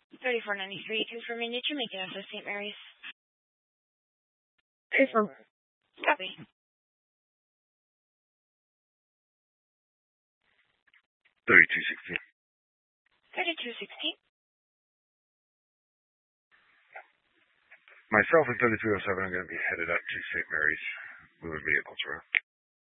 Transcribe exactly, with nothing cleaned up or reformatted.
thirty-four ninety-three, confirming that you're making it to Saint Mary's. Confirm. Copy. thirty-two sixteen. thirty-two sixteen. Myself and thirty-three oh seven are going to be headed up to Saint Mary's, moving vehicles around.